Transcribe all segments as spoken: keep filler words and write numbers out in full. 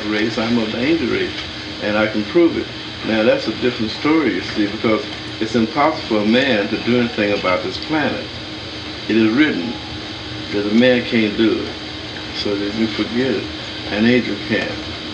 white race, I'm of the angel race, and I can prove it. Now that's a different story, you see, because it's impossible for a man to do anything about this planet. It is written that a man can't do it, so that you forget it. An angel can.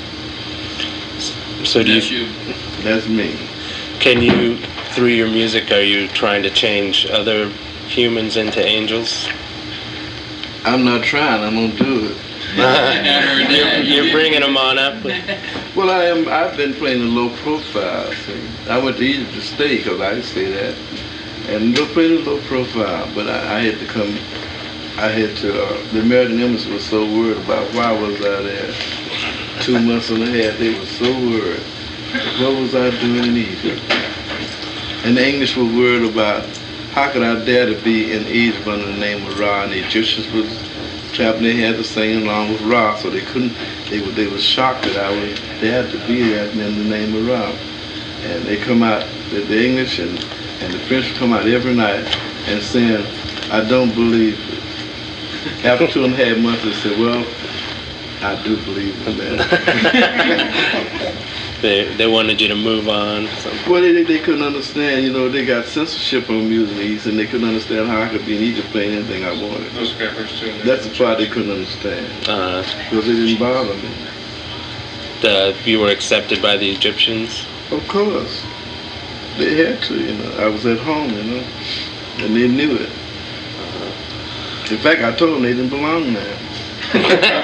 So do That's you? you. That's me. Can you, through your music, are you trying to change other humans into angels? I'm not trying. I'm gonna do it. you're, you're bringing them on up. Well, I am. I've been playing a low profile. See, I went to Egypt to stay because I say that, and go playing a low profile. But I, I had to come. I had to. Uh, the American Embassy was so worried about why was I there. Two months and a half, they were so worried. What was I doing in Egypt? And the English were worried about how could I dare to be in Egypt under the name of Ra, and the Egyptians was trapped. They had to sing along with Ra, so they couldn't. They were they were shocked that I was there to be there in the name of Ra. And they come out, the, the English and and the French come out every night and saying, "I don't believe it." After two and a half months, they said, "Well, I do believe in that." they they wanted you to move on. So. Well, they, they couldn't understand. You know, they got censorship on music, and they couldn't understand how I could be in Egypt playing anything I wanted. Those peppers too. That's the part they couldn't understand. Uh, Because it didn't bother me. the, you were accepted by the Egyptians? Of course. They had to, you know. I was at home, you know, and they knew it. In fact, I told them they didn't belong there. This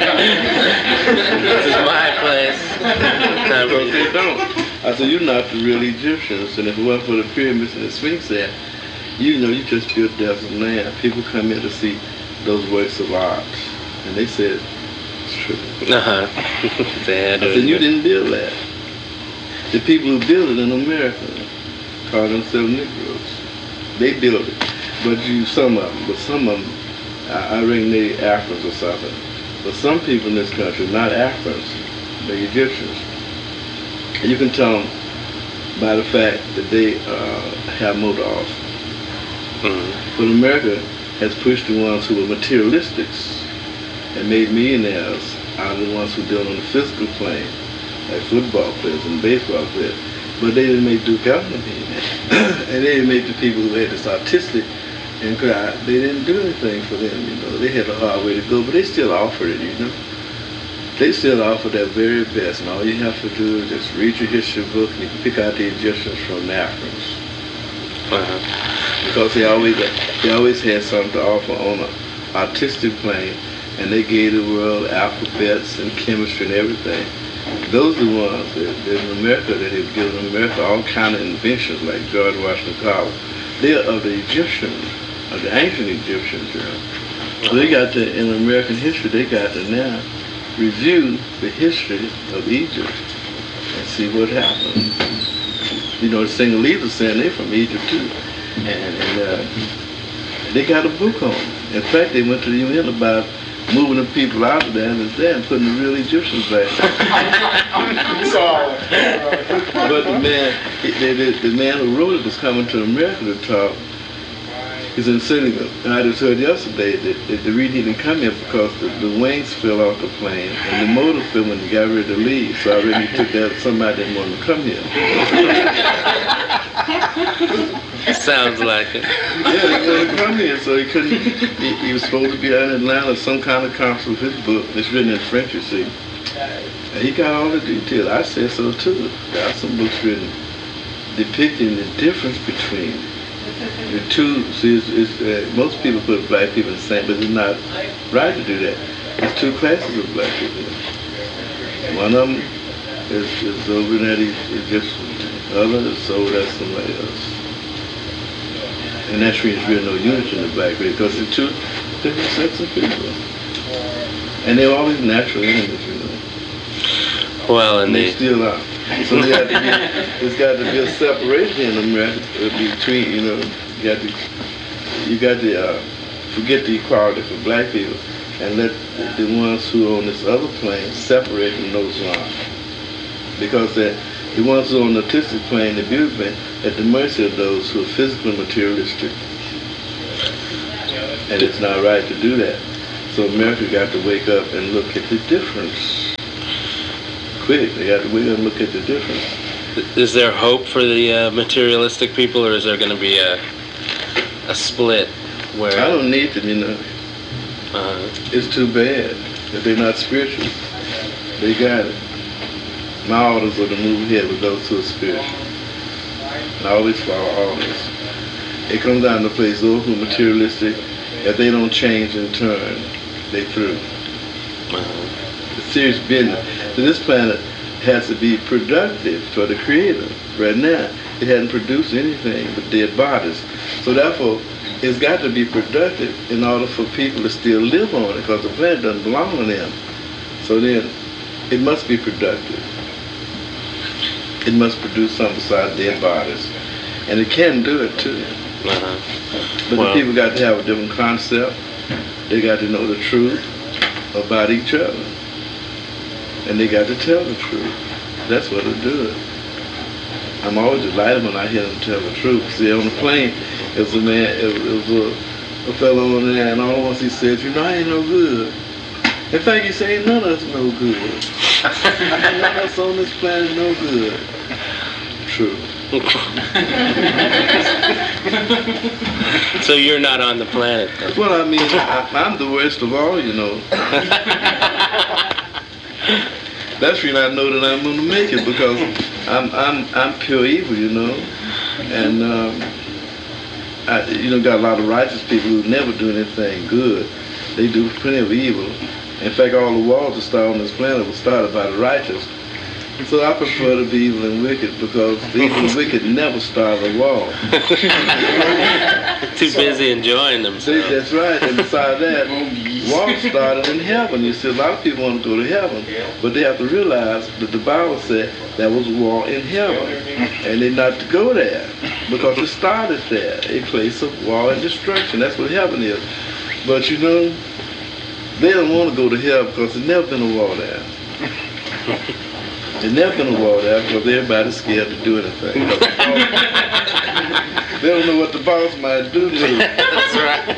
is my place. Because they don't. I said, you're not the real Egyptians, and if it wasn't for the pyramids and the Sphinx there, you know, you just built desert land. People come in to see those works of art, and they said, it's true. Uh-huh. They had I said, you didn't build that. The people who built it in America call themselves Negroes. They built it, but you, some of them, but some of them, I, I reckon they Africans or something. But some people in this country, not Africans, they're Egyptians. And you can tell them by the fact that they uh, have motor off. Mm-hmm. But America has pushed the ones who were materialistics and made millionaires out of the ones who deal on the physical plane, like football players and baseball players. But they didn't make Duke Ellington millionaires. And they didn't make the people who had this artistic and cry. They didn't do anything for them, you know. They had a hard way to go, but they still offered it, you know. They still offer their very best, and all you have to do is just read your history book, and you can pick out the Egyptians from the Africans. Uh-huh. Because they always they always had something to offer on an artistic plane, and they gave the world alphabets and chemistry and everything. Those are the ones that, that in America that have given America all kind of inventions, like George Washington Carver. They are of the Egyptians, of the ancient Egyptians, you know. So they got to, in American history, they got to now review the history of Egypt and see what happened. You know, the Sinhalese are saying they're from Egypt too. And, and uh, they got a book on them. In fact, they went to the U N about moving the people out of there and it's there and putting the real Egyptians back. But the man, the, the, the man who wrote it was coming to America to talk. He's in Senegal. And I just heard yesterday that, that the reason he didn't come here because the, the wings fell off the plane and the motor fell when he got ready to leave. So I really took that somebody didn't want to come here. Sounds like it. Yeah, he wanted to come here, so he couldn't. He, he was supposed to be out in Atlanta, some kind of conference with his book. It's written in French, you see. And he got all the details. I said so too. There are some books written depicting the difference between the two. See, it's, it's, uh, most people put black people in the same, but it's not right to do that. There's two classes of black people. One of them is, is over there, he's just the other is over there somebody else. And that's really there's really no unity in the black race because they're two different sets of people. And they're always natural enemies, you know. Well, and, and they they still are. So they got to be, there's got to be a separation in America between, you know, you got to, you got to uh, forget the equality for black people and let the, the ones who are on this other plane separate from those lines. Because the the ones who are on the artistic plane, the beauty plane, at the mercy of those who are physically materialistic. And it's not right to do that. So America got to wake up and look at the difference. quick. They got to, we got to look at the difference. Is there hope for the uh, materialistic people, or is there going to be a a split where? I don't need them, you know. Uh, it's too bad that they're not spiritual. They got it. My orders are to move ahead with those who are spiritual. And I always follow orders. It comes down to place those who are materialistic. If they don't change and turn, they through. uh, It's serious business. So this planet has to be productive for the Creator. Right now, it hasn't produced anything but dead bodies. So therefore, it's got to be productive in order for people to still live on it, because the planet doesn't belong to them. So then, it must be productive. It must produce something besides dead bodies. And it can do it too. uh-huh. But Well, the people got to have a different concept. They got to know the truth about each other. And they got to tell the truth. That's what it'll do it. I'm always delighted when I hear them tell the truth. See, on the plane, it was a man, it was, it was a, a fellow on there, and all at once he said, you know, I ain't no good. In fact, he said, ain't none of us no good. None of us on this planet no good. True. So you're not on the planet then? Well, I mean, I, I'm the worst of all, you know. That's when I know that I'm going to make it, because I'm I'm I'm pure evil, you know, and um, I, you know, got a lot of righteous people who never do anything good. They do plenty of evil. In fact, all the wars that start on this planet were started by the righteous. So I prefer to be evil and wicked, because the evil and wicked never start a war. Too busy enjoying See, themselves. that's right. And besides that, war started in heaven. You see, a lot of people want to go to heaven, but they have to realize that the Bible said there was war in heaven, and they're not to go there, because it started there, a place of war and destruction. That's what heaven is. But you know, they don't want to go to hell because there's never been a war there. There's never been a war there because everybody's scared to do anything. They don't know what the boss might do to them. That's right.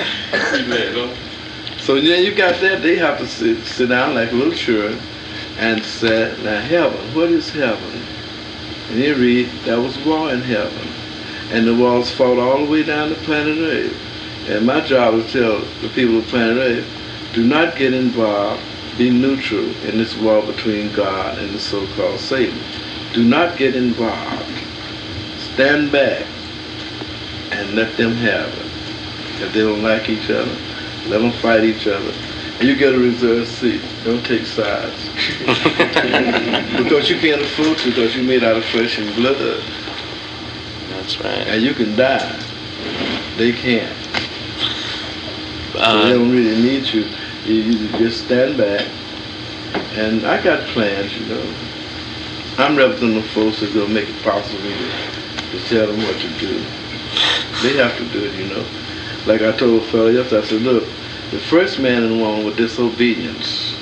So yeah, you got that. They have to sit, sit down like little children and say, now heaven, what is heaven? And you read, there was war in heaven. And the wars fought all the way down to planet Earth. And my job is to tell the people of planet Earth, do not get involved, be neutral in this war between God and the so-called Satan. Do not get involved. Stand back and let them have it. If they don't like each other, let them fight each other. And you get a reserved seat. Don't take sides. Because you can't afford to, because you're made out of flesh and blood. That's right. And you can die. They can't. So Uh, they don't really need you. You, you just stand back. And I got plans, you know. I'm representing the folks that's going to make it possible to, to tell them what to do. They have to do it, you know. Like I told a fellow yesterday, I said, look, the first man and woman were disobedience.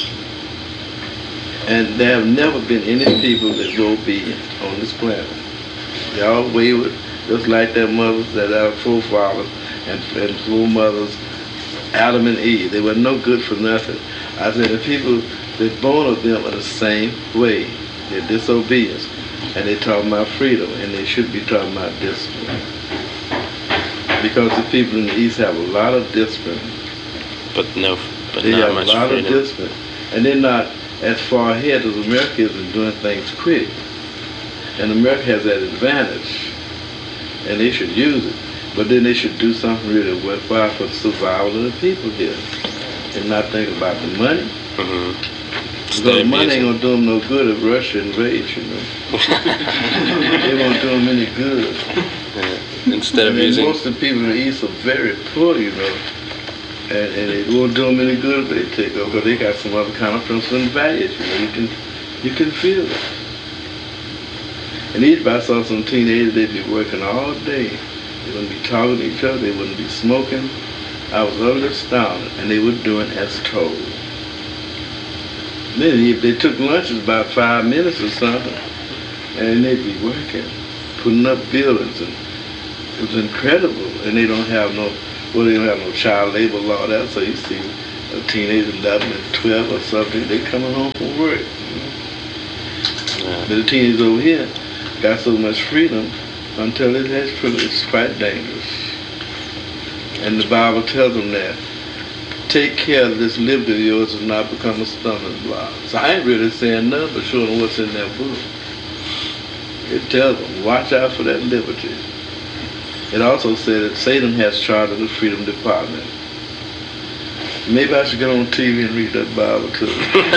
And there have never been any people that were obedient on this planet. They all wayward, just like their mothers, that our forefathers and, and foremothers, Adam and Eve. They were no good for nothing. I said, the people that born of them are the same way. They're disobedience. And they talk about freedom, and they should be talking about discipline. Because the people in the East have a lot of discipline. but no, but They not have a much lot freedom. of discipline. And they're not as far ahead as America is in doing things quick. And America has that advantage. And they should use it. But then they should do something really worthwhile for the survival of the people here. And not think about the money. Mm-hmm. Because money ain't gonna do them no good if Russia invades, you know. They won't do them any good. Yeah. Instead of And then using, most of the people in the East are very poor, you know. And, and it won't do them any good if they take over, because they got some other kind of principle and values, you know. You can, you can feel it. And these I saw some teenagers, they'd be working all day. They wouldn't be talking to each other, they wouldn't be smoking. I was utterly astounded, and they were doing as told. Then if they took lunches about five minutes or something, and they'd be working, putting up buildings, and it was incredible. And they don't have no, well, they don't have no child labor law. That so you see a teenager eleven and twelve or something, they coming home from work. Yeah. But the teenagers over here got so much freedom until it has privilege. It's quite dangerous. And the Bible tells them that. Take care that this liberty of yours does not become a stumbling block. So I ain't really saying nothing but showing them what's in that book. It tells them, watch out for that liberty. It also said that Satan has charge of the freedom department. Maybe I should get on T V and read that Bible too.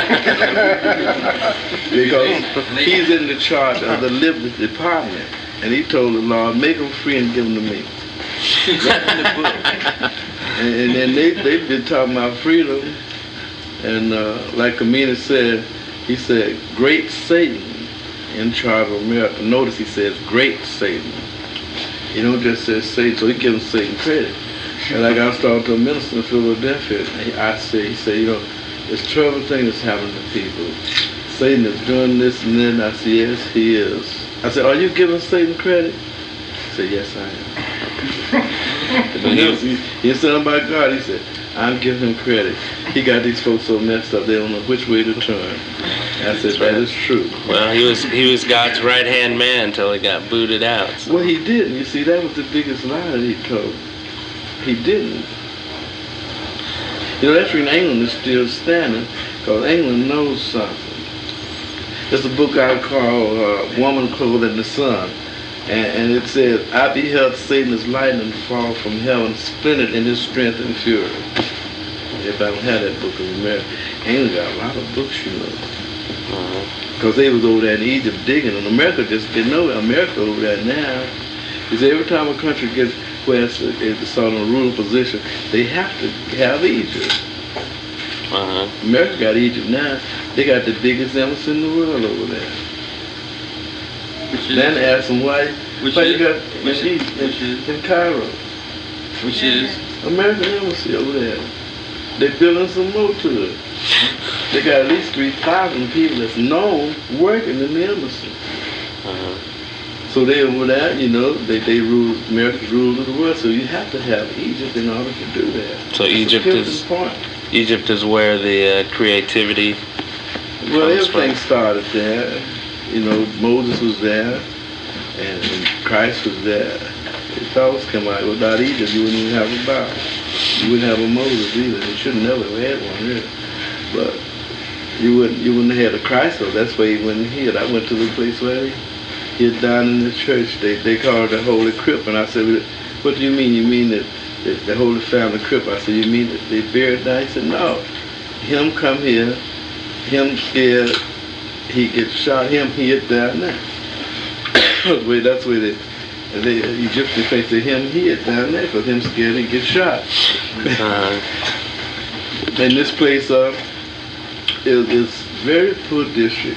Because he's in the charge of the liberty department. And he told the Lord, make them free and give them to me. Right in the book. And, and then they, they've been talking about freedom. And uh, like Kamina said, he said, great Satan in charge of America. Notice he says, great Satan. He don't just say Satan, so he gives Satan credit. And like I was talking to a minister in Philadelphia, and I say, he said, you know, this terrible thing that's happening to people. Satan is doing this and then. I said, yes, he is. I said, are you giving Satan credit? He said, yes, I am. he, was, he, he said about God, he said, I'm giving him credit. He got these folks so messed up, they don't know which way to turn. I said, that is true. Well, he was he was God's right-hand man until he got booted out. So. Well, he didn't. You see, that was the biggest lie that he told. He didn't. You know, that's when England is still standing, because England knows something. There's a book I call uh, Woman Clothed in the Sun. And, and it says, I beheld Satan as lightning fall from heaven, splintered in his strength and fury. If I don't have that book in America, England got a lot of books, you know. Because uh-huh. they was over there in Egypt digging, and America just didn't know it. America over there now. Because every time a country gets where it's, it's on a ruling position, they have to have Egypt. Uh-huh. America got Egypt now. They got the biggest embassy in the world over there. Then ask them why. Which why is, you got which, in, is, which is in Cairo. Which is American embassy over there. They're building some more to it. They got at least three thousand people that's known working in the embassy. Uh-huh. So they over there, you know, they they rule America's rule of the world. So you have to have Egypt in order to do that. So that's Egypt is point. Egypt is where the uh, creativity. Well, everything from. started there. You know, Moses was there, and, and Christ was there. It always come out. Without Egypt, you wouldn't even have a Bible. You wouldn't have a Moses either. You should never have had one, really. But you wouldn't, you wouldn't have had a Christ, though. That's why he wouldn't hid. I went to the place where he hid down in the church. They they called it the Holy Crypt, and I said, what do you mean? You mean that the, the Holy Family Crypt? I said, you mean that they buried down? He said, no. Him come here, him scared. He gets shot, him hid down there. That's where they, the Egyptian face to him hid down there, because him scared he get shot. Uh-huh. And this place uh, is, is very poor district.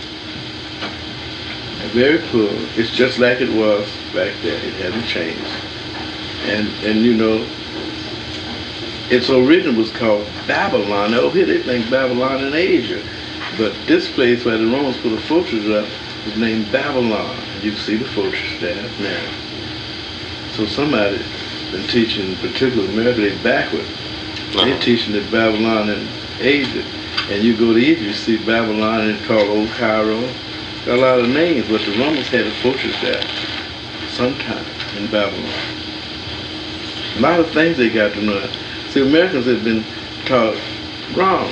Very poor. It's just like it was back there. It hasn't changed. And, and you know, its origin was called Babylon. Over here they think Babylon in Asia. But this place where the Romans put a fortress up is named Babylon. You can see the fortress there now. So somebody's been teaching, particularly America, they're backward. Uh-huh. They're teaching that Babylon in Asia. And you go to Egypt, you see Babylon, and it's called Old Cairo. Got a lot of names, but the Romans had a fortress there sometime in Babylon. A lot of things they got to know. See, Americans have been taught wrong.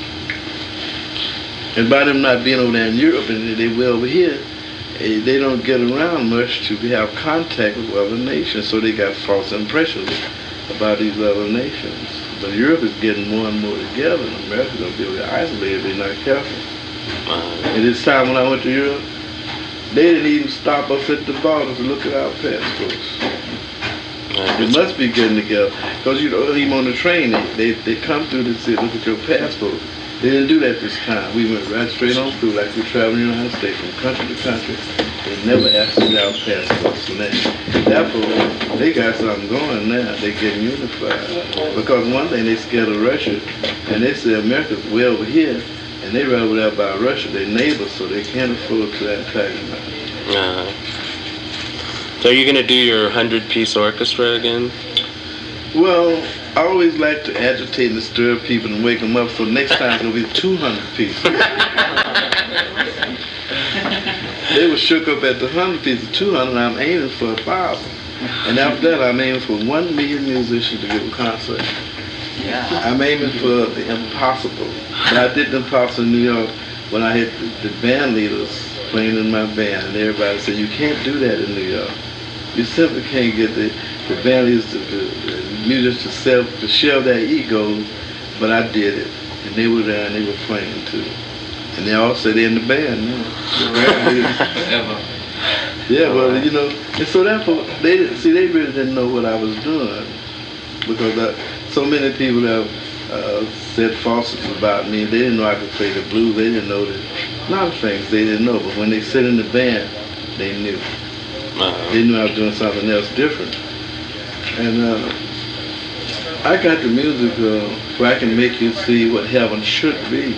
And by them not being over there in Europe and they were over here, they don't get around much to have contact with other nations, so they got false impressions about these other nations. But Europe is getting more and more together, and America's going to be able to isolate if they're not careful. And this time when I went to Europe, they didn't even stop us at the border to look at our passports. They must be getting together, because you know, even on the train, they, they, they come through to say, look at your passport. They didn't do that this time. We went right straight on through like we traveled in the United States from country to country. They never asked us our passports. And that, therefore, they got something going now. They getting unified. Because one thing, they scared of Russia, and they say America's way over here, and they right over there by Russia, their neighbors, so they can't afford to antagonize. Uh-huh. So are you going to do your hundred-piece orchestra again? Well, I always like to agitate and stir people and wake them up, so next time it'll be two hundred pieces. they were shook up at the hundred piece, two hundred. I'm aiming for a thousand, and after that, I'm aiming for one million musicians to give a concert. Yeah. I'm aiming for the impossible. And I did the impossible in New York when I had the, the band leaders playing in my band, and everybody said, you can't do that in New York. You simply can't get the, the band leaders, to, the, the musicians to, self, to shove their egos, but I did it. And they were there and they were playing too. And they all said they're in the band now. Ever. Yeah, well, you know, and so therefore, they didn't, see, they really didn't know what I was doing, because I, so many people have uh, said falsehoods about me. They didn't know I could play the blues. They didn't know that a lot of things they didn't know. But when they sit in the band, they knew. Uh-huh. They knew I was doing something else different. And uh, I got the music uh, where I can make you see what heaven should be.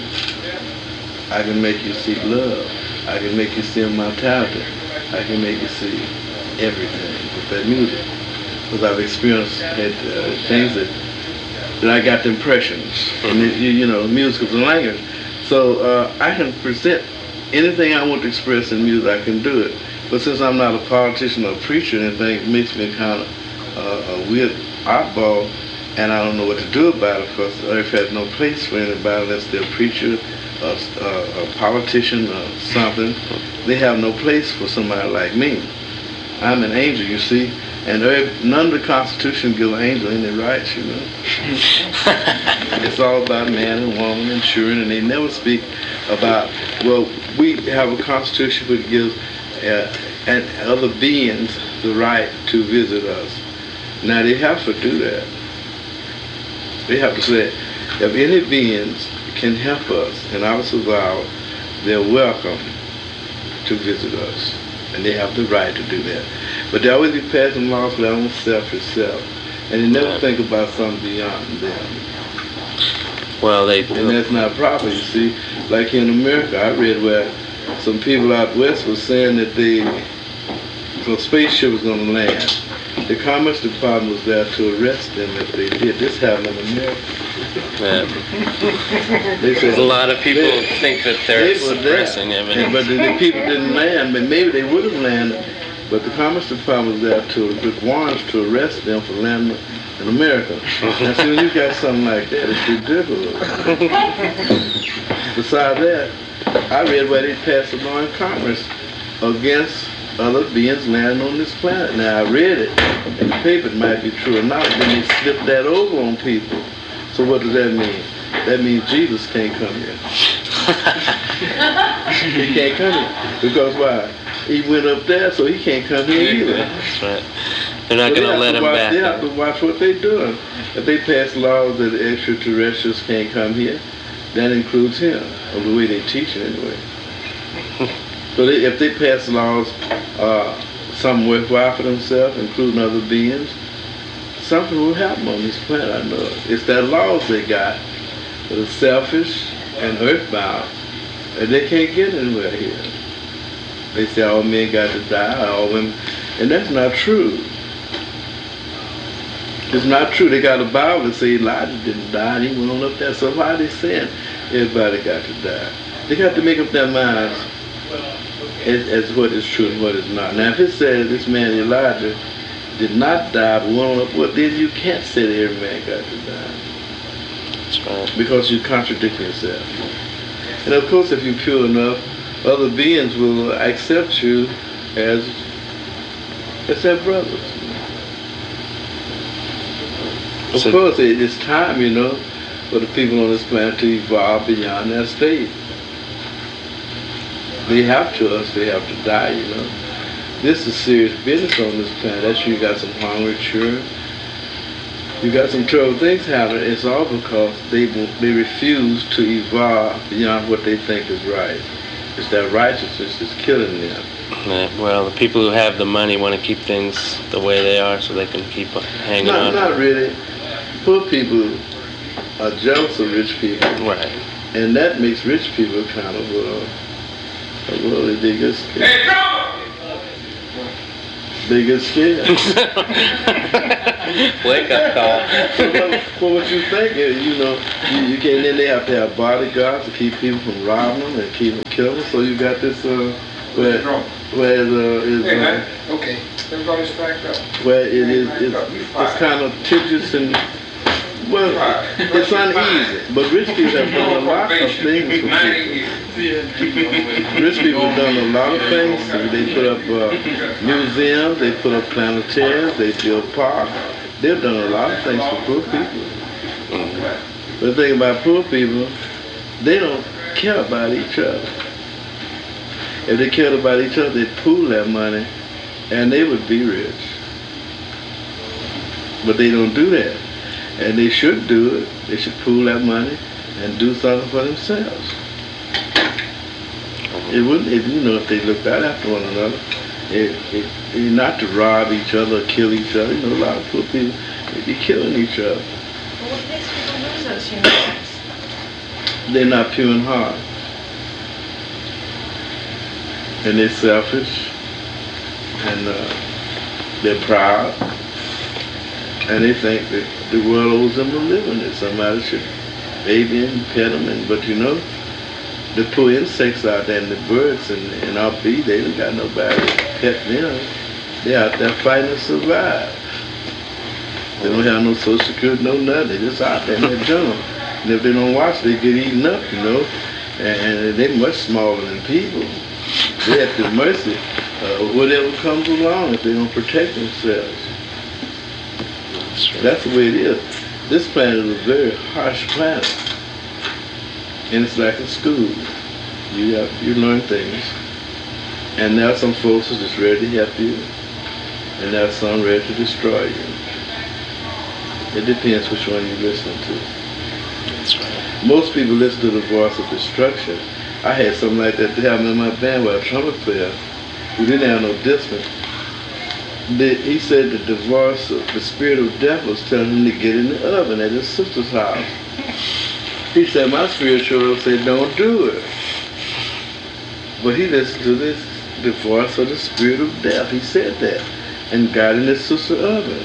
I can make you see love. I can make you see immortality. I can make you see everything with that music. Because I've experienced had, uh, things that that I got the impressions. And it, you, you know, music is a language. So uh, I can present anything I want to express in music. I can do it. But since I'm not a politician or a preacher or anything, it makes me kind of uh, a weird oddball, and I don't know what to do about it, because Earth has no place for anybody unless they're a preacher, a, a, a politician, or something. They have no place for somebody like me. I'm an angel, you see, and Earth, none of the Constitution give an angel any rights, you know. It's all about man and woman and children, and they never speak about, well, we have a Constitution which gives uh, and other beings the right to visit us. Now they have to do that. They have to say, if any beings can help us in our survival, they're welcome to visit us. And they have the right to do that. But they always be passing laws for their own selfish self. And they never think about something beyond them. Well, they And that's not proper, you see. Like in America, I read where some people out west were saying that they, so a spaceship was going to land. The Commerce Department was there to arrest them if they did. This happened in America. Yeah. They said, a lot of people they, think that they're they suppressing evidence. But the, the people didn't land, but maybe they would have landed. But the Commerce Department was there to, with warrants to arrest them for landing in America. Now see, when you got something like that, it's ridiculous. Besides that, I read where they passed a law in Congress against other beings landing on this planet. Now I read it in the paper, it might be true or not, then they slipped that over on people. So what does that mean? That means Jesus can't come here. He can't come here. Because why? He went up there, so he can't come here either. That's right. They're not So going to let him watch, back. They have to watch what they're doing. If they pass laws that extraterrestrials can't come here, that includes him, or the way they teach it anyway. So they, if they pass laws, uh, something worthwhile for themselves, including other beings, something will happen on this planet, I know it. It's that laws they got that are selfish and earthbound, and they can't get anywhere here. They say all men got to die, all women, and that's not true. It's not true. They got a Bible that say Elijah didn't die, and he went on up there. So why are they saying everybody got to die? They got to make up their minds as, as what is true and what is not. Now, if it says this man Elijah did not die, but went on up, well, then you can't say that every man got to die. That's right. Because you contradict yourself. And of course, if you're pure enough, other beings will accept you as, as their brothers. Of So, course, it, it's time, you know, for the people on this planet to evolve beyond their state. They have to, us, they have to die, you know. This is serious business on this planet. That's why you got some hungry children. You got some trouble things happening. It's all because they they refuse to evolve beyond what they think is right. It's that righteousness that's killing them. yeah, well, the people who have the money want to keep things the way they are so they can keep hanging Not, on. not really. Poor people are jealous of rich people. Right. And that makes rich people kind of, uh, well, they get scared. Hey, drama! They get scared. Wake up call. Well, what you think is, you know, you, you can't, then they have to have bodyguards to keep people from robbing them and keep them killing them. So you got this uh, Where, where the, is, Hey, uh, man. Okay. Everybody's backed up. where it is, it's, it's kind of tedious and, well, it's uneasy. But rich people have done a lot of things for people. Rich people have done a lot of things. They put up uh, museums, they put up planetariums, they build parks. They've done a lot of things for poor people. But the thing about poor people, they don't care about each other. If they cared about each other, they'd pool that money and they would be rich. But they don't do that. And they should do it. They should pool that money and do something for themselves. It wouldn't, if you know, if they looked out after one another, it, it, it, not to rob each other or kill each other. You know, a lot of poor people, they'd be killing each other. But what makes people lose those human rights? They're not pure in heart. And they're selfish. And uh, they're proud. And they think that the world owes them a living, that somebody should baby and pet them. And, but you know, the poor insects out there and the birds and, and our bees, they don't got nobody to pet them. They're out there fighting to survive. They don't have no social security, no nothing. They're just out there in that jungle. And if they don't watch, they get eaten up, you know. And, and they're much smaller than people. They're at the mercy of whatever comes along if they don't protect themselves. That's the way it is. This planet is a very harsh planet. And it's like a school. You have, you learn things. And there are some folks who are just ready to help you. And there are some ready to destroy you. It depends which one you listen to. That's right. Most people listen to the voice of destruction. I had something like that to happen in my band with a trumpet player who didn't have no discipline. The, he said that the voice of the spirit of death was telling him to get in the oven at his sister's house. He said, my spiritual said, don't do it. But he listened to this, the voice of the spirit of death. He said that. And got in his sister's oven.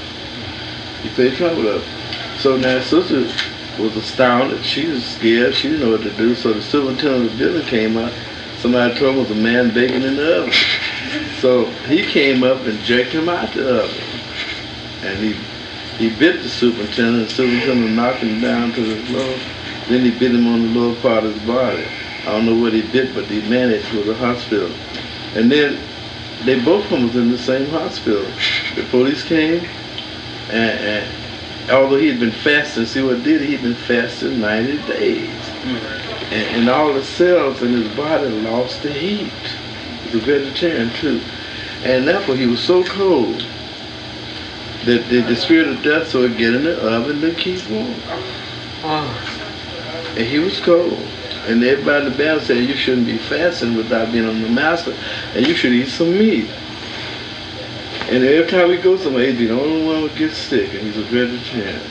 He played trumpet up. So now his sister was astounded. She was scared. She didn't know what to do. So the superintendent of the building came out. Somebody told him it was a man baking in the oven. So he came up and jerked him out the oven. And he he bit the superintendent. The superintendent knocked him down to the floor. Then he bit him on the lower part of his body. I don't know what he bit, but he managed to the hospital. And then they both of them was in the same hospital. The police came, and, and although he had been fasting, see what did he? He'd been fasting ninety days. And, and all the cells in his body lost the heat. He was a vegetarian too. And therefore he was so cold that the, the spirit of death so would get in the oven to keep warm. And he was cold. And everybody in the band said you shouldn't be fasting without being on the master, and you should eat some meat. And every time we go somewhere, he'd be the only one who would get sick, and he's a vegetarian.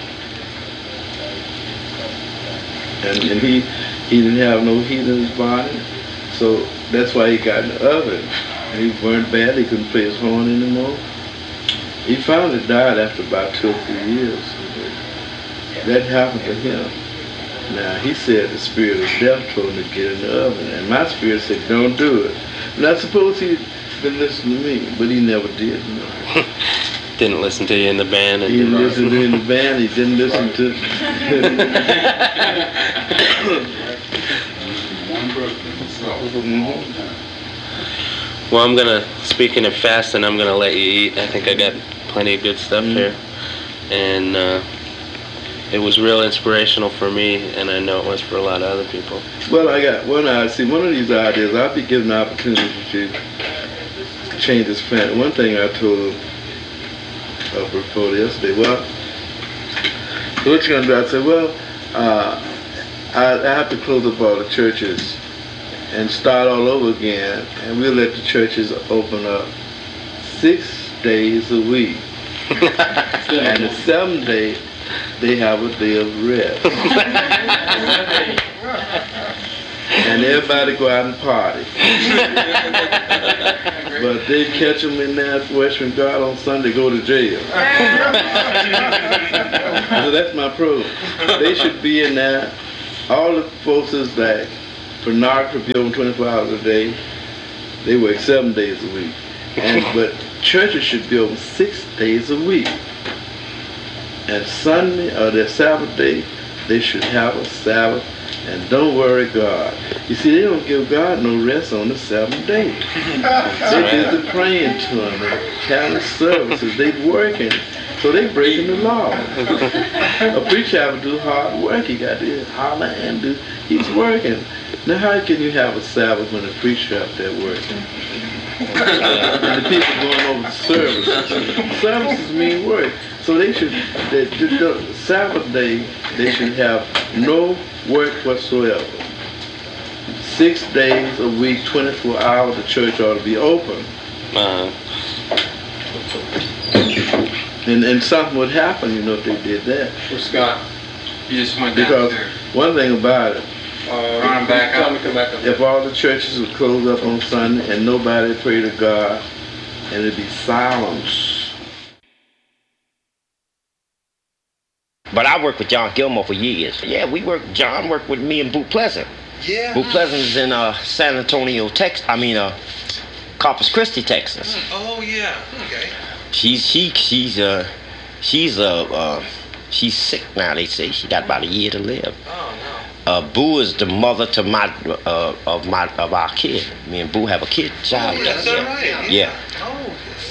And, and he he didn't have no heat in his body, so that's why he got in the oven. And he burned bad, he couldn't play his horn anymore. He finally died after about two or three years. That happened to him. Now, he said the spirit of death told him to get in the oven, and my spirit said, don't do it. And I suppose he'd been listening to me, but he never did, you know. Didn't listen to you in the band. And He didn't listen to me in the band, he didn't listen to... mm-hmm. Well, I'm going to, speaking of fasting, I'm going to let you eat. I think I got plenty of good stuff mm-hmm. here. And uh, it was real inspirational for me, and I know it was for a lot of other people. Well, I got one idea. See, one of these ideas, I'll be given the opportunity to change this planet. One thing I told uh, before yesterday, well, what you gonna do? I said, well, uh, I, I have to close up all the churches and start all over again, and we'll let the churches open up six days a week. And the seventh day, they have a day of rest. And everybody go out and party. But they catch them in that Western Guard on Sunday, go to jail. So that's my program. They should be in there. All the folks is like pornography over twenty-four hours a day. They work seven days a week. And but churches should be open six days a week. And Sunday or their Sabbath day, they should have a Sabbath. And don't worry God. You see, they don't give God no rest on the seventh day. They busy praying to Him and having services. They working. So they breaking the law. A preacher have to do hard work. He got to holler and do. He's working. Now how can you have a Sabbath when the preacher up there working? And the people going over the services. Services mean work. So they should, the, the, the Sabbath day, they should have no work whatsoever. Six days a week, twenty-four hours, the church ought to be open. Uh-huh. And, and something would happen, you know, if they did that. Well, Scott, you just went down Because there. one thing about it, Uh, Run back tell up. me to come back up. if all the churches would close up on Sunday and nobody pray to God, and it'd be silence. But I worked with John Gilmore for years. Yeah, we worked, John worked with me and Boo Pleasant. Yeah. Boo Pleasant is in uh, San Antonio, Texas. I mean, uh, Corpus Christi, Texas. Oh yeah. Okay. She's she she's uh she's uh, uh she's sick now. They say she got about a year to live. Oh Uh, Boo is the mother to my uh, of my of our kid. Me and Boo have a kid no. child. Oh, that's yeah. right. Yeah. Oh.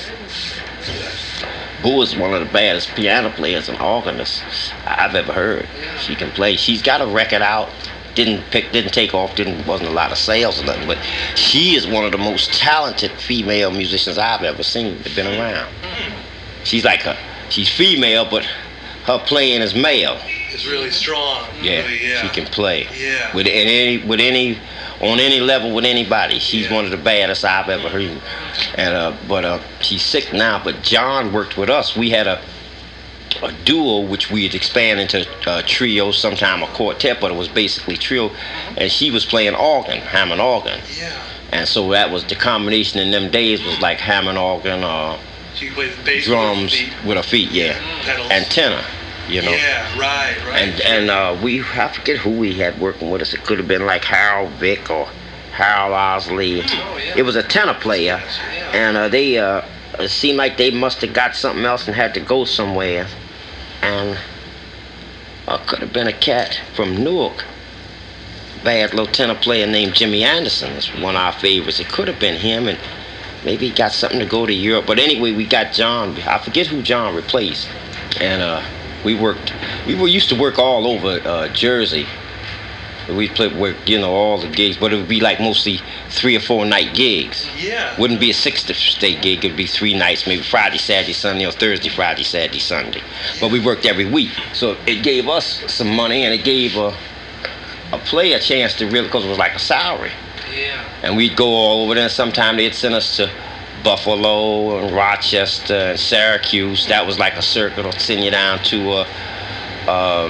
Boo is one of the baddest piano players and organists I've ever heard. She can play. She's got a record out. Didn't pick. Didn't take off. Didn't wasn't a lot of sales or nothing. But she is one of the most talented female musicians I've ever seen. That been around. She's like a. She's female, but her playing is male. It's really strong. Yeah, Really, yeah. she can play. Yeah. With any, with any, on any level with anybody. She's Yeah. one of the baddest I've ever heard. And uh, but uh, she's sick now. But John worked with us. We had a, a duo which we had expanded into a trio, sometime a quartet, but it was basically trio. And she was playing organ, Hammond organ. Yeah. And so that was the combination in them days was like Hammond organ, uh, She can play the bass drums with her feet. with her feet, yeah, Pedals. and tenor, you know. Yeah. Right. Right. And and uh, we I forget who we had working with us. It could have been like Harold Vick or Harold Osley. Oh, yeah. It was a tenor player, Yeah. and uh, they uh, it seemed like they must have got something else and had to go somewhere. And uh, could have been a cat from Newark, bad little tenor player named Jimmy Anderson. It's one of our favorites. It could have been him, and maybe he got something to go to Europe. But anyway, we got John. I forget who John replaced, and uh, we worked. We were used to work all over uh, Jersey. We played work, you know, all the gigs, but it would be like mostly three or four night gigs. Yeah. Wouldn't be a six day gig. It'd be three nights, maybe Friday, Saturday, Sunday, or Thursday, Friday, Saturday, Sunday. But we worked every week, so it gave us some money, and it gave a a player a chance to really, because it was like a salary. Yeah. And we'd go all over there. Sometime they'd send us to Buffalo and Rochester and Syracuse. That was like a circuit. Or send you down to uh, um,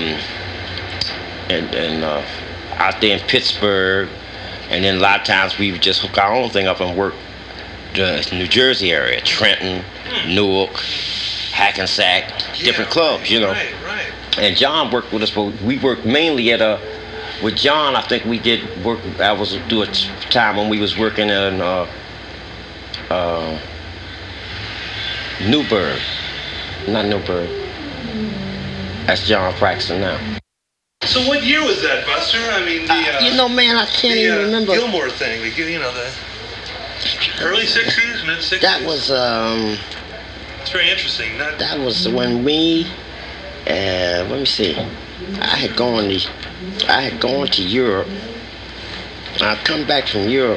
and and uh, out there in Pittsburgh. And then a lot of times we would just hook our own thing up and work the New Jersey area, Trenton, Newark, Hackensack, different Yeah, clubs, you know. Right. Right. And John worked with us, but we worked mainly at a. With John, I think we did work. I was do a t- time when we was working in uh, uh, Newburgh, not Newburgh. That's John Braxton now. So what year was that, Buster? I mean, the uh, Uh, you know, man, I can't the even uh, remember. Gilmore thing. The, you know, the early sixties, mid sixties. That was um, It's very interesting. That, that was when we. Uh, let me see. I had gone to, I had gone to Europe. I come back from Europe,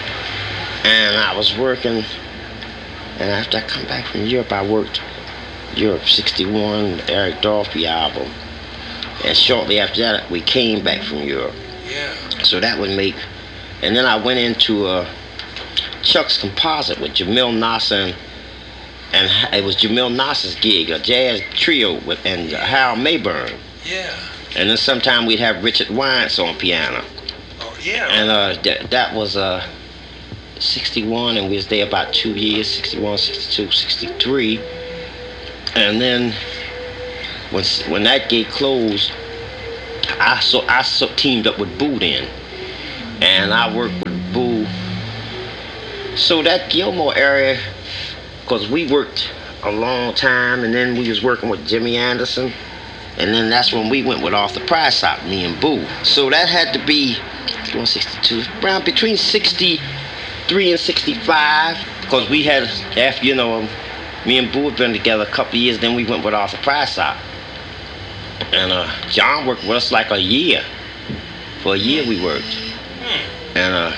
and I was working. And after I come back from Europe, I worked Europe sixty-one, Eric Dolphy album. And shortly after that, we came back from Europe. yeah. So that would make, and then I went into uh, Chuck's Composite with Jamil Nasser, and, and it was Jamil Nasser's gig, a jazz trio with and Harold Mayburn. Yeah. And then sometime we'd have Richard Wines on piano. Oh, yeah. And uh, that, that was uh, sixty-one, and we was there about two years, sixty-one, sixty-two, sixty-three. And then when when that gate closed, I so I so teamed up with Boo then, and I worked with Boo So that Gilmore area, because we worked a long time, and then we was working with Jimmy Anderson, and then that's when we went with Arthur Prysock, me and Boo. So that had to be one sixty-two, around between sixty-three and sixty-five, because we had, after, you know, me and Boo had been together a couple of years, then we went with Arthur Prysock. And uh, John worked with us like a year. For a year we worked. And uh,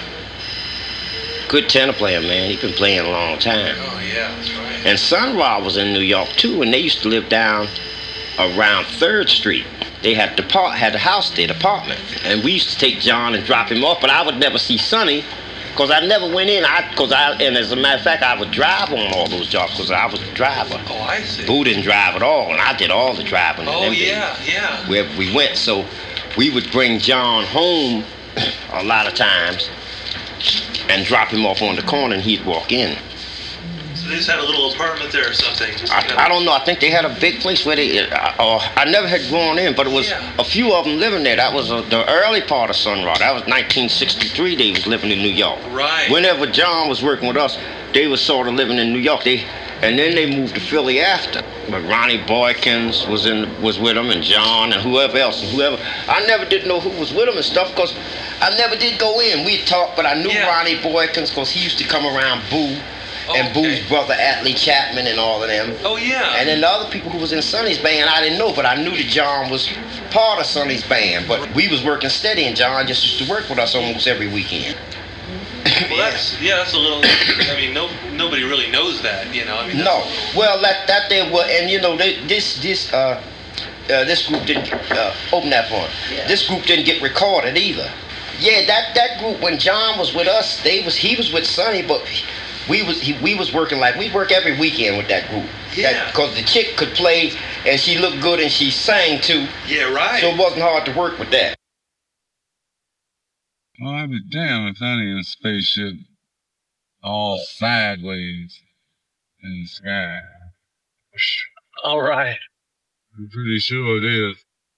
good tenor player, man. He's been playing a long time. Oh, yeah, that's right. And Sun Ra was in New York, too, and they used to live down around third Street. They had the part, had the house there, the apartment. And we used to take John and drop him off, but I would never see Sonny, because I never went in. I, cause I, and as a matter of fact, I would drive on all those jobs, because I was the driver. Oh, I see. Boo didn't drive at all, and I did all the driving. Oh, them yeah, days, yeah. wherever we went. So we would bring John home a lot of times and drop him off on the corner, and he'd walk in. So they just had a little apartment there or something? I, I don't know. I think they had a big place where they. Uh, uh, I never had gone in, but it was Yeah. a few of them living there. That was uh, the early part of Sun Ra. That was nineteen sixty-three. They was living in New York. Right. Whenever John was working with us, they was sort of living in New York. They, and then they moved to Philly after. But Ronnie Boykins was in was with them, and John, and whoever else, and whoever. I never did know who was with them and stuff, because I never did go in. We talked, but I knew Yeah. Ronnie Boykins because he used to come around Boo. And Okay. Boo's brother, Atlee Chapman, and all of them. Oh, yeah. And then the other people who was in Sonny's band, I didn't know, but I knew that John was part of Sonny's band. But we was working steady, and John just used to work with us almost every weekend. Well, that's, yeah, that's a little, I mean, no, nobody really knows that, you know? I mean, that's No, a little- well, that that there was, and you know, they, this this uh, uh this group didn't uh, open that for him. Yeah. This group didn't get recorded either. Yeah, that that group when John was with us, they was he was with Sonny, but we was he, we was working like we work every weekend with that group. Yeah. Because the chick could play and she looked good and she sang too, Yeah, right. so it wasn't hard to work with that. Well, I'd be damned if I ain't in a spaceship all sideways in the sky. All right. I'm pretty sure it is.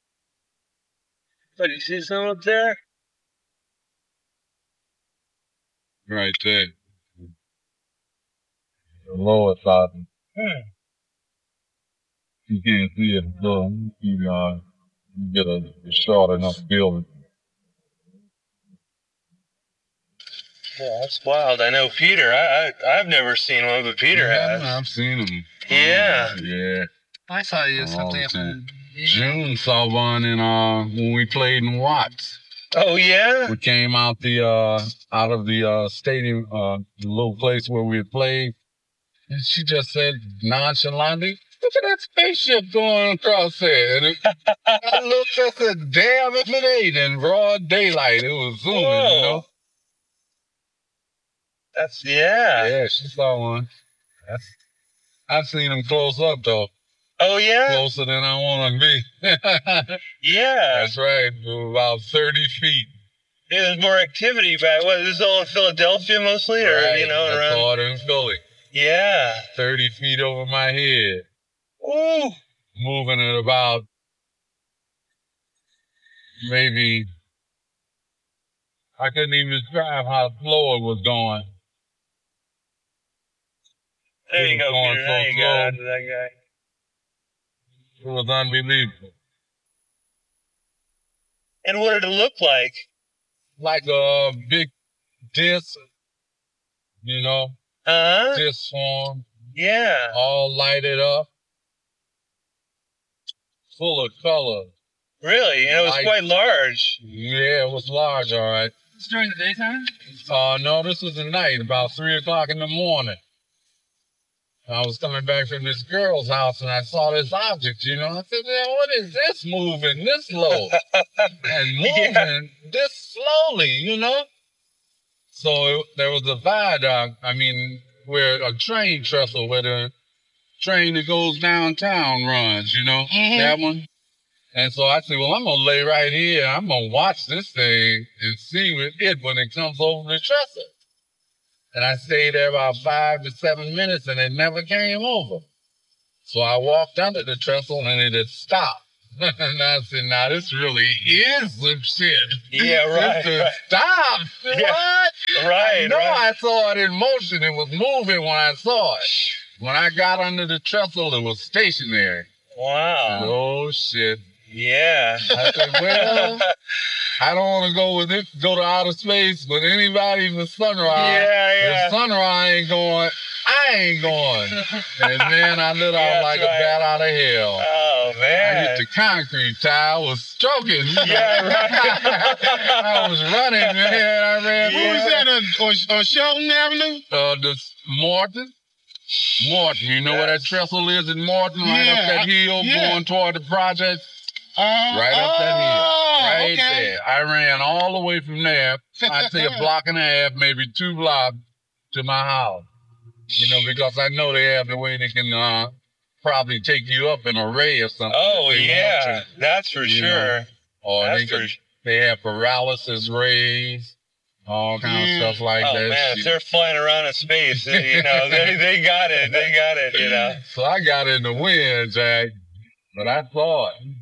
But you see someone up there? Right there. The lower side. Hmm. You can't see it, so you, uh, you get a, a short enough building. Yeah, that's wild. I know Peter. I, I I've never seen one, but Peter Yeah, has. I've seen them. Yeah. Yeah. I saw you All something the up time. in... June saw one in uh when we played in Watts. Oh yeah. We came out the uh out of the uh stadium, uh the little place where we had played, and she just said nonchalantly, "Look at that spaceship going across there." And it, I looked, I said, "Damn if it ain't in broad daylight." It was zooming, Whoa. you know. That's yeah. Yeah, she saw one. That's, I've seen them close up though, Oh yeah. closer than I want to be. Yeah. That's right, about thirty feet. Yeah, there's more activity back. What, this is all in Philadelphia mostly, or Right, you know, that's around? harder in Philly. Yeah. thirty feet over my head, Ooh. moving at about maybe, I couldn't even describe how slow it was going. There you It go, was going Peter. so Now you slow. got onto that guy. It was unbelievable. And what did it look like? Like a big disc, you know, Uh huh. disc form, Yeah. all lighted up, full of color. Really? And it was Like- quite large. Yeah, it was large, all right. It's during the daytime? Uh, no, this was at night, about three o'clock in the morning. I was coming back from this girl's house and I saw this object, you know. I said, "Man, what is this moving this low and moving Yeah. this slowly, you know?" So it, there was a viaduct, I mean, where a train trestle, where the train that goes downtown runs, you know, Mhm. that one. And so I said, well, I'm going to lay right here. I'm going to watch this thing and see with it when it comes over the trestle. And I stayed there about five to seven minutes and it never came over. So I walked under the trestle and it had stopped. And I said, now this really is some shit. Yeah, right. This is right. stop. Yeah. What? Right, I know right. I saw it in motion. It was moving when I saw it. When I got under the trestle, it was stationary. Wow. Oh, shit. Yeah. I said, well, I don't want to go with it, go to outer space with anybody for Sunrise. Yeah, yeah. If Sunrise ain't going, I ain't going. And then I lit Yeah, off like that's a right. bat out of hell. Oh, I man. hit the concrete tile, was stroking. Yeah, right. I was running, man. I ran. Yeah. Who's that on, on Shelton Avenue? Uh, the Morton. Morton, you know where that trestle is in Morton, right Yeah, up that hill yeah. going toward the project? Uh, Right up that hill. oh, Right okay. there. I ran all the way from there. I'd say a block and a half, maybe two blocks to my house. You know, because I know they have the way they can uh, probably take you up in a ray or something. Oh, if they yeah. want to, That's for you sure. know. Or That's they for could, sure. they have paralysis rays, all kind Mm. of stuff like Oh, that. man, if shit. they're flying around in space, you know, they, they got it. They got it, you know. So I got in the wind, Jack, but I saw it.